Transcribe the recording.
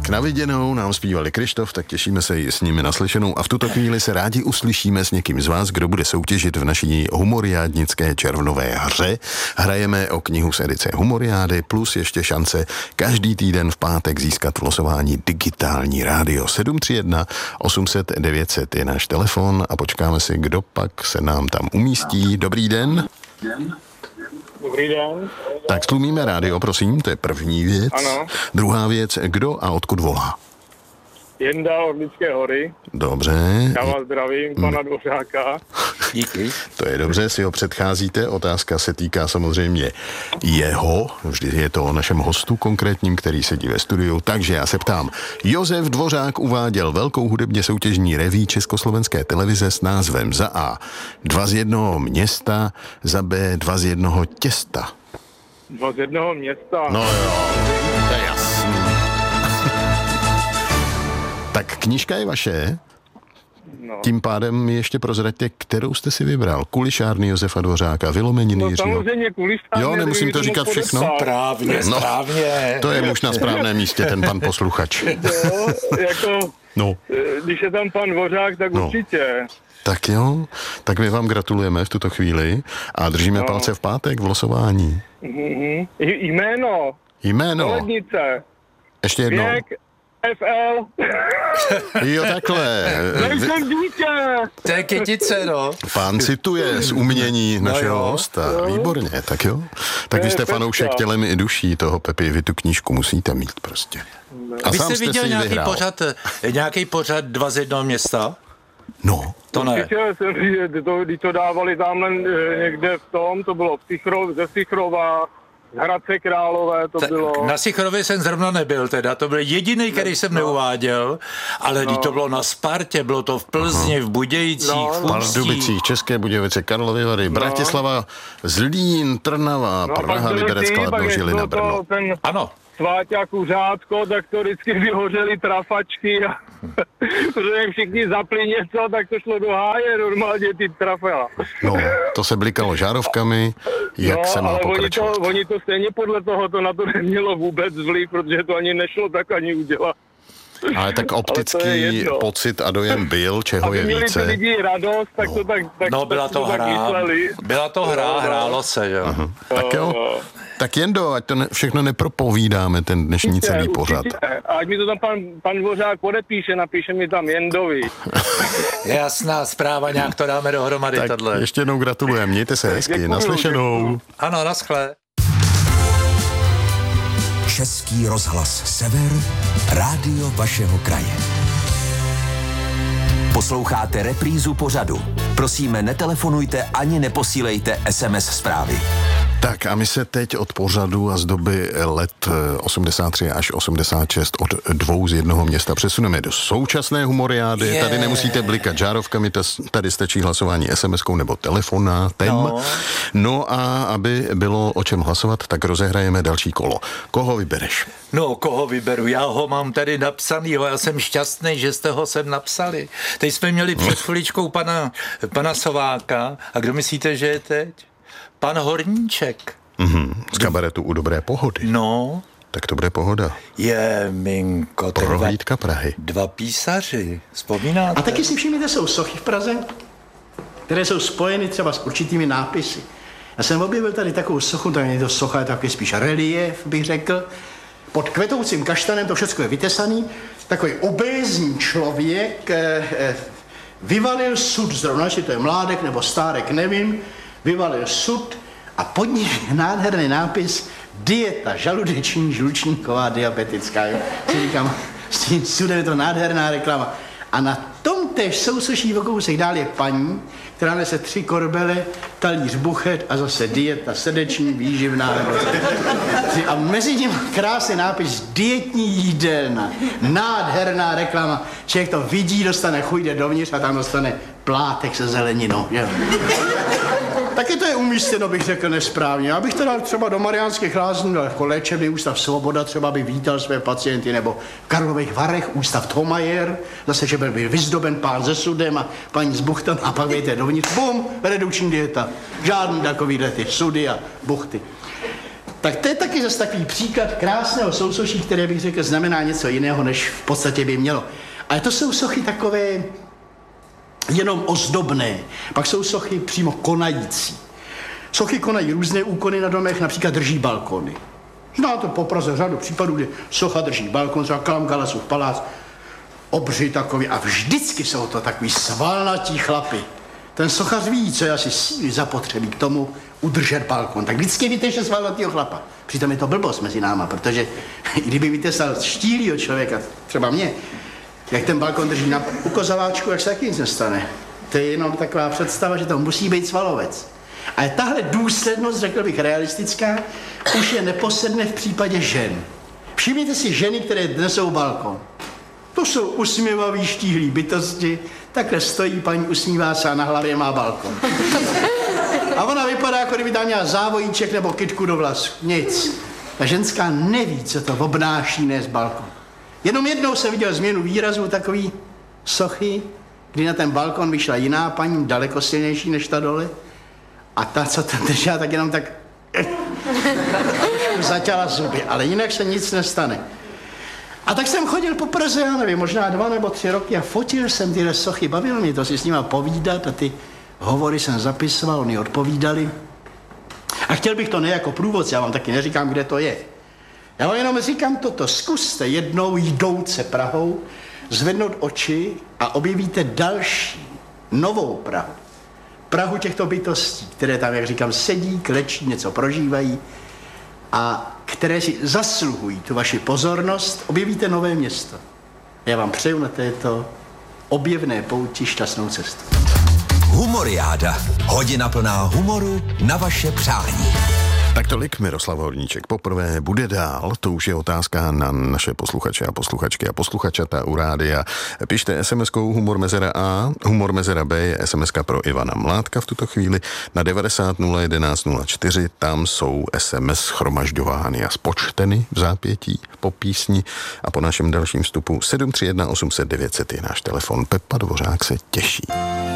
Tak na viděnou nám zpívali Krištof, tak těšíme se i s nimi na slyšenou a v tuto chvíli se rádi uslyšíme s někým z vás, kdo bude soutěžit v naší humoriádnické červnové hře. Hrajeme o knihu z edice Humoriády plus ještě šance každý týden v pátek získat v losování digitální rádio. 731 800 900 je náš telefon a počkáme si, kdo pak se nám tam umístí. Dobrý den. Dobrý den. Tak stlumíme rádio, prosím, to je první věc. Ano. Druhá věc, kdo a odkud volá? Jenda Orlické hory. Dobře. Já vás zdravím, pana Dvořáka. Díky. To je dobře, si ho předcházíte. Otázka se týká samozřejmě jeho, vždy je to o našem hostu konkrétním, který sedí ve studiu. Takže já se ptám, Josef Dvořák uváděl velkou hudebně soutěžní reví Československé televize s názvem za A 2 z jednoho města, za B 2 z jednoho těsta. 2 z jednoho města. No jo, to je jasný. Tak knížka je vaše, No. tím pádem mi ještě prozraďte, kterou jste si vybral. Kulišárny Josefa Dvořáka, Vylomeniny Jiřího. Samozřejmě kulišárny. Jo, nemusím to říkat všechno. Správně. To je muž na správném místě, ten pan posluchač. Jo, jako, No. když je tam pan Dvořák, tak určitě. Tak jo, tak my vám gratulujeme v tuto chvíli a držíme palce v pátek v losování. Jméno. Kolednice. Ještě jednou. Věk. FL. Jo, takhle. Nejsem dítě. To je kytice, no. Pán cituje z umění našeho hosta. Výborně, tak jo. Tak vy jste fanoušek tělem i duší toho Pepi, vy tu knížku musíte mít prostě. A Vy sám jste jste viděl si ji vyhrál. nějaký pořad 2 z jednoho města? No. To ne. Určitě jsem, když to dávali tamhle někde v tom, to bylo ze Sichrova, z Hradce Králové to bylo. Na Sichrově jsem zrovna nebyl teda, to byl jediný, který jsem neuváděl, ale když to bylo na Spartě, bylo to v Plzni, v Budějcích, v Ústí. Pardubicích, České Budějovice, Karlovy Vary, Bratislava, Zlín, Trnava, Praha, Liberec, Kladno, Žilina, Brno. Ano. Sváťa Kuřátko, tak to vždycky vyhořely trafačky a protože jak všichni zapli něco, tak to šlo do háje normálně ty trafela. No, to se blikalo žárovkami, jak se má pokračovat. Oni to stejně podle toho to na to nemělo vůbec vliv, protože to ani nešlo tak ani udělat. Ale tak optický pocit a dojem byl, čeho je měli více. ty lidi radost, tak to tak No, byla to hra. Byla to hra, hrálo se, jo. Tak jo. Tak Jendo, ať to všechno nepropovídáme, ten dnešní celý pořad. A ať mi to tam pan Dvořák podepíše, napíše mi tam Jendovi. Jasná zpráva, nějak to dáme dohromady Tak tohle. ještě jednou gratulujeme, mějte se hezky, naslyšenou. Ano, naschle. Český rozhlas Sever, rádio vašeho kraje. Posloucháte reprízu pořadu. Prosíme, netelefonujte ani neposílejte SMS zprávy. Tak a my se teď od pořadu a z doby let 83 až 86 od 2 z jednoho města přesuneme do současné humoriády. Tady nemusíte blikat žárovkami, tady stačí hlasování SMS-kou nebo telefonátem. No a aby bylo o čem hlasovat, tak rozehrajeme další kolo. Koho vybereš? No, koho vyberu? Já ho mám tady napsanýho, já jsem šťastný, že jste ho sem napsali. Teď jsme měli před chviličkou pana Sováka. A kdo myslíte, že je teď? Pan Horníček. Z kabaretu U dobré pohody. No. Tak to bude pohoda. Je, minko. Prohlídka Prahy. 2 písaři. Vzpomínáte? A taky si všimněte, jsou sochy v Praze, které jsou spojeny třeba s určitými nápisy. Já jsem objevil tady takovou sochu, tady je to socha, je takový spíš relief, bych řekl. Pod kvetoucím kaštanem to všechno je vytesaný. Takový obézní člověk vyvalil sud zrovna, jestli to je mládek nebo stárek, nevím, vyvalil sud a pod ním je nádherný nápis dieta žaludeční, žlučníková, diabetická. Jo? Si říkám, s tím sudem je to nádherná reklama. A na tom též sousoší o kousek dál je paní, která nese 3 korbele, talíř buchet a zase dieta srdeční, výživná. A mezi tím krásný nápis dietní jídelna, nádherná reklama. Člověk to vidí, dostane chuť, jde dovnitř a tam dostane plátek se zeleninou. Jo. Taky to je umístěno, bych řekl, nesprávně. Já bych to dal třeba do Mariánských Lázní, jako léčebný ústav Svoboda, třeba by vítal své pacienty, nebo v Karlových Varech ústav Thomayer, zase, že byl vyzdoben pán se sudem a paní s buchtama a pak vejte dovnitř, bum, redukční dieta. Žádný takovýhle ty sudy a buchty. Tak to je taky zase takový příklad krásného sousoší, které bych řekl znamená něco jiného, než v podstatě by mělo. Ale to jsou sochy takové jenom ozdobné. Pak jsou sochy přímo konající. Sochy konají různé úkony na domech, například drží balkony. Znáte po Praze řadu případů, kdy socha drží balkon, třeba Kalamgalasův palác, obři takový, a vždycky jsou to takový svalnatí chlapy. Ten sochař ví, co je asi síly zapotřebí k tomu udržet balkon. Tak vždycky vyteže svalnatýho chlapa. Přitom je to blbost mezi náma, protože kdyby vytesal štílýho člověka, třeba mě, jak ten balkon drží na ukozováčku, jak se taky nic nestane. To je jenom taková představa, že to musí být svalovec. Ale tahle důslednost, řekl bych, realistická, už je neposedne v případě žen. Všimněte si ženy, které dnes jsou balkon. To jsou usměvavý, štíhlí bytosti, takhle stojí, paní usmívá se a na hlavě má balkon. A ona vypadá, jako kdyby tam měla závojíček nebo kytku do vlasů. Nic. Ta ženská neví, co to obnáší nést balkon. Jenom jednou jsem viděl změnu výrazu takový sochy, kdy na ten balkon vyšla jiná paní, daleko silnější než ta dole. A ta, co tam držela, tak jenom tak zatěla zuby, ale jinak se nic nestane. A tak jsem chodil po Praze, já nevím, možná 2 nebo 3 roky a fotil jsem tyhle sochy, bavilo mě to si s nima povídat a ty hovory jsem zapisoval, oni odpovídali. A chtěl bych to ne jako průvodce, já vám taky neříkám, kde to je. Já vám jenom říkám toto, zkuste jednou jdouce Prahou zvednout oči a objevíte další, novou Prahu. Prahu těchto bytostí, které tam, jak říkám, sedí, klečí, něco prožívají a které si zasluhují tu vaši pozornost, objevíte nové město. Já vám přeju na této objevné pouti šťastnou cestu. Humoriáda. Hodina plná humoru na vaše přání. Tak tolik Miroslav Horníček. Poprvé bude dál, to už je otázka na naše posluchače a posluchačky a posluchačata u rádia. Pište SMS-kou Humor Mezera A, Humor Mezera B je SMS-ka pro Ivana Mládka v tuto chvíli na 90 011 04, tam jsou SMS shromažďovány a spočteny v zápětí po písni a po našem dalším vstupu 731 800 900 je náš telefon. Pepa Dvořák se těší.